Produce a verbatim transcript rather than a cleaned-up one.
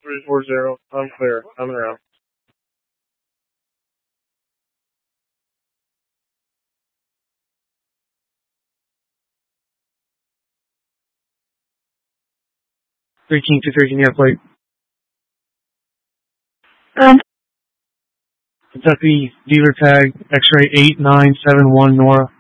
three four zero. I'm clear. I'm around. thirteen to thirteen airplane. Um, Kentucky dealer tag X-ray eight nine seven one Nora.